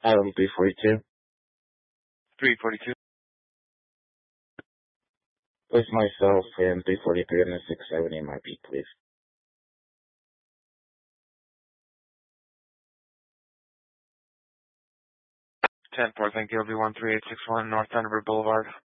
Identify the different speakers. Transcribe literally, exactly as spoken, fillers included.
Speaker 1: Um, three forty-two.
Speaker 2: three forty-two.
Speaker 1: Place myself in three forty-three and the six seventy M I P, please.
Speaker 2: ten four, thank you, everyone. three eight six one North Thunderbird Boulevard.